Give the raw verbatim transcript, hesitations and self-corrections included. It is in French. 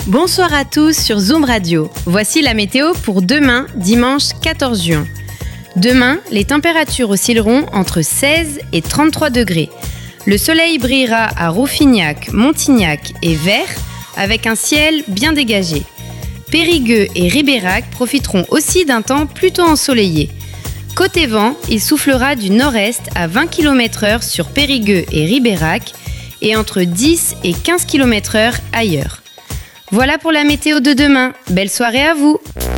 Bonsoir à tous sur Zoom Radio. Voici la météo pour demain, dimanche quatorze juin. Demain, les températures oscilleront entre seize et trente-trois degrés. Le soleil brillera à Rouffignac, Montignac et Vert avec un ciel bien dégagé. Périgueux et Ribérac profiteront aussi d'un temps plutôt ensoleillé. Côté vent, il soufflera du nord-est à vingt kilomètres heure sur Périgueux et Ribérac et entre dix et quinze kilomètres heure ailleurs. Voilà pour la météo de demain. Belle soirée à vous!